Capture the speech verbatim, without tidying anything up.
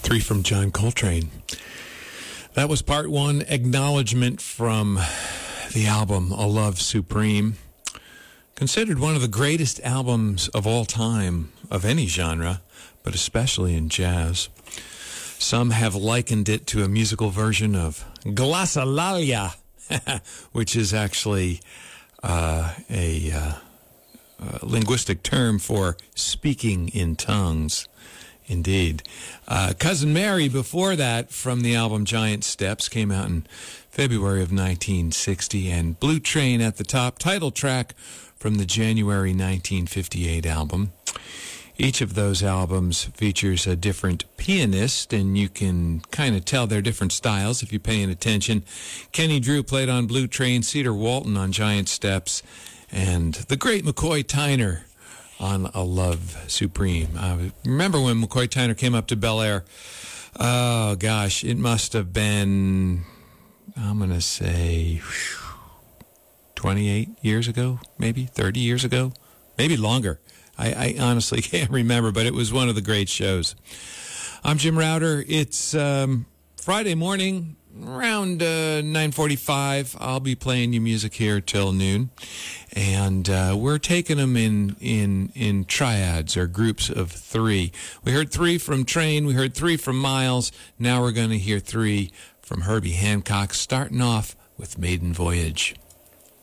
Three from John Coltrane. That was part one, acknowledgement from the album A Love Supreme. Considered one of the greatest albums of all time, of any genre, but especially in jazz. Some have likened it to a musical version of Glossolalia, which is actually uh, a, uh, a linguistic term for speaking in tongues. Indeed. Uh, Cousin Mary, before that, from the album Giant Steps, came out in February of nineteen sixty, and Blue Train at the top, title track from the January nineteen fifty-eight album. Each of those albums features a different pianist, and you can kind of tell they're different styles if you're paying attention. Kenny Drew played on Blue Train, Cedar Walton on Giant Steps, and the great McCoy Tyner on A Love Supreme. I remember when McCoy Tyner came up to Bel Air. Oh, gosh, it must have been, I'm going to say, twenty-eight years ago, maybe thirty years ago, maybe longer. I, I honestly can't remember, but it was one of the great shows. I'm Jim Router. It's um, Friday morning, around uh, nine forty-five. I'll be playing you music here till noon. And uh, we're taking them in, in, in triads, or groups of three. We heard three from Train. We heard three from Miles. Now we're going to hear three from Herbie Hancock, starting off with Maiden Voyage.